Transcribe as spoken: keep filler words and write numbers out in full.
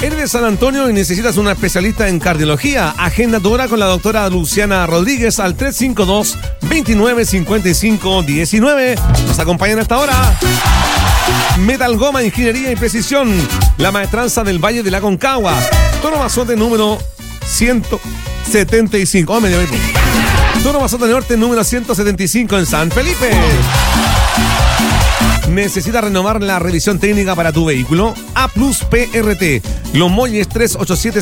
Eres de San Antonio y necesitas una especialista en cardiología. Agenda tu hora con la doctora Luciana Rodríguez al tres cinco dos, veintinueve cincuenta y cinco diecinueve. Nos acompañan hasta ahora. Metal Goma, Ingeniería y Precisión. La maestranza del Valle de la Concagua. Toro Mazote número ciento setenta y cinco. Oh, medio Toro Mazote Norte número ciento setenta y cinco en San Felipe. ¿Necesitas renovar la revisión técnica para tu vehículo? A Plus P R T. Los Molles tres ocho siete